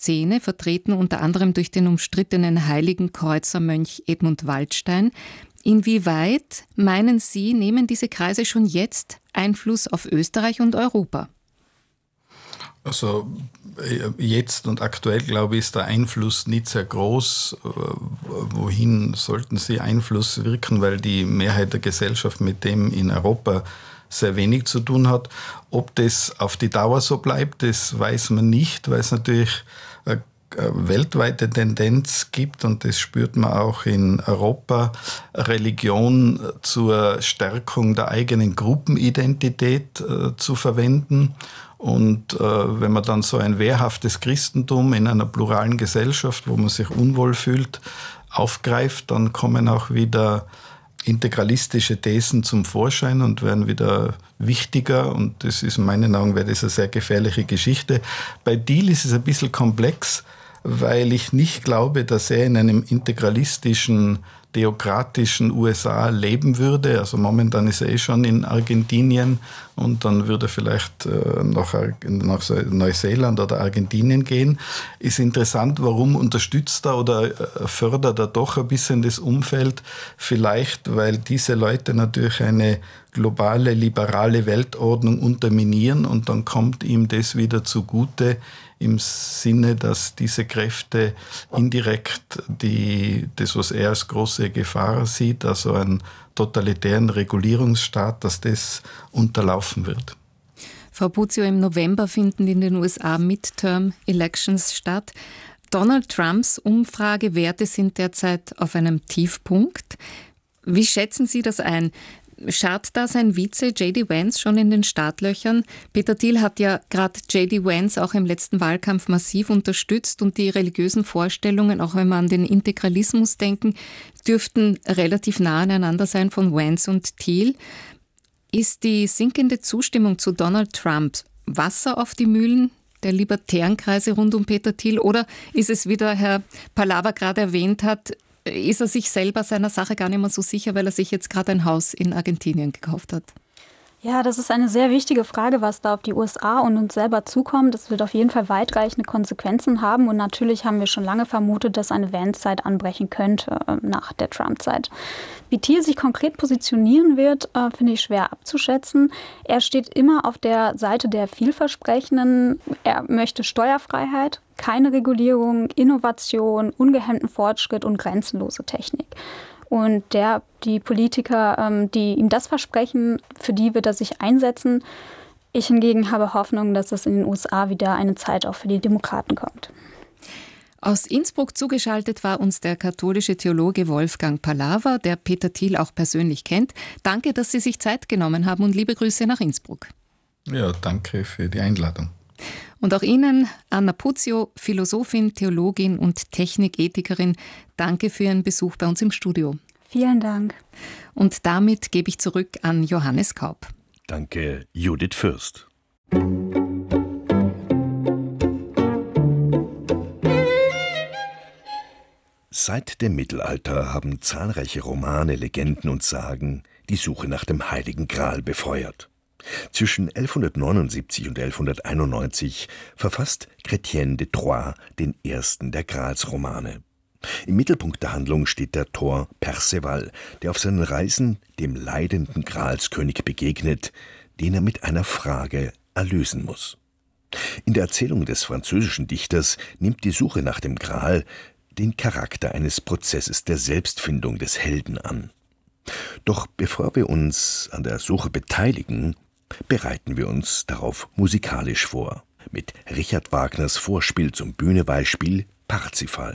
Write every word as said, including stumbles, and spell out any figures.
Szene, vertreten unter anderem durch den umstrittenen Heiligenkreuzermönch Edmund Waldstein. Inwieweit, meinen Sie, nehmen diese Kreise schon jetzt Einfluss auf Österreich und Europa? Also jetzt und aktuell, glaube ich, ist der Einfluss nicht sehr groß. Wohin sollten sie Einfluss wirken, weil die Mehrheit der Gesellschaft mit dem in Europa sehr wenig zu tun hat. Ob das auf die Dauer so bleibt, das weiß man nicht, weil es natürlich eine weltweite Tendenz gibt, und das spürt man auch in Europa, Religion zur Stärkung der eigenen Gruppenidentität äh, zu verwenden. Und äh, wenn man dann so ein wehrhaftes Christentum in einer pluralen Gesellschaft, wo man sich unwohl fühlt, aufgreift, dann kommen auch wieder integralistische Thesen zum Vorschein und werden wieder wichtiger. Und das ist in meinen Augen wäre das eine sehr gefährliche Geschichte. Bei Thiel ist es ein bisschen komplex, weil ich nicht glaube, dass er in einem integralistischen, theokratischen U S A leben würde. Also momentan ist er eh schon in Argentinien, und dann würde er vielleicht äh, nach, nach Neuseeland oder Argentinien gehen. Ist interessant, warum unterstützt er oder äh, fördert er doch ein bisschen das Umfeld? Vielleicht, weil diese Leute natürlich eine globale, liberale Weltordnung unterminieren, und dann kommt ihm das wieder zugute, im Sinne, dass diese Kräfte indirekt die, das, was er als große Gefahr sieht, also einen totalitären Regulierungsstaat, dass das unterlaufen wird. Frau Buzio, im November finden in den U S A Midterm-Elections statt. Donald Trumps Umfragewerte sind derzeit auf einem Tiefpunkt. Wie schätzen Sie das ein? Scharrt da sein Vize J D Vance schon in den Startlöchern? Peter Thiel hat ja gerade J D Vance auch im letzten Wahlkampf massiv unterstützt, und die religiösen Vorstellungen, auch wenn wir an den Integralismus denken, dürften relativ nah aneinander sein von Vance und Thiel. Ist die sinkende Zustimmung zu Donald Trump Wasser auf die Mühlen der libertären Kreise rund um Peter Thiel, oder ist es, wie der Herr Pallava gerade erwähnt hat, ist er sich selber seiner Sache gar nicht mehr so sicher, weil er sich jetzt gerade ein Haus in Argentinien gekauft hat? Ja, das ist eine sehr wichtige Frage, was da auf die U S A und uns selber zukommt. Das wird auf jeden Fall weitreichende Konsequenzen haben. Und natürlich haben wir schon lange vermutet, dass eine Vance-Zeit anbrechen könnte äh, nach der Trump-Zeit. Wie Thiel sich konkret positionieren wird, äh, finde ich schwer abzuschätzen. Er steht immer auf der Seite der Vielversprechenden. Er möchte Steuerfreiheit, keine Regulierung, Innovation, ungehemmten Fortschritt und grenzenlose Technik. Und der, die Politiker, ähm, die ihm das versprechen, für die wird er sich einsetzen. Ich hingegen habe Hoffnung, dass es in den U S A wieder eine Zeit auch für die Demokraten kommt. Aus Innsbruck zugeschaltet war uns der katholische Theologe Wolfgang Pallava, der Peter Thiel auch persönlich kennt. Danke, dass Sie sich Zeit genommen haben, und liebe Grüße nach Innsbruck. Ja, danke für die Einladung. Und auch Ihnen, Anna Puzio, Philosophin, Theologin und Technikethikerin, danke für Ihren Besuch bei uns im Studio. Vielen Dank. Und damit gebe ich zurück an Johannes Kaup. Danke, Judith Fürst. Seit dem Mittelalter haben zahlreiche Romane, Legenden und Sagen die Suche nach dem Heiligen Gral befeuert. Zwischen elfhundertneunundsiebzig und elfhunderteinundneunzig verfasst Chrétien de Troyes den ersten der Gralsromane. Im Mittelpunkt der Handlung steht der Tor Perceval, der auf seinen Reisen dem leidenden Gralskönig begegnet, den er mit einer Frage erlösen muss. In der Erzählung des französischen Dichters nimmt die Suche nach dem Gral den Charakter eines Prozesses der Selbstfindung des Helden an. Doch bevor wir uns an der Suche beteiligen, bereiten wir uns darauf musikalisch vor, mit Richard Wagners Vorspiel zum Bühnenbeispiel Parzifal.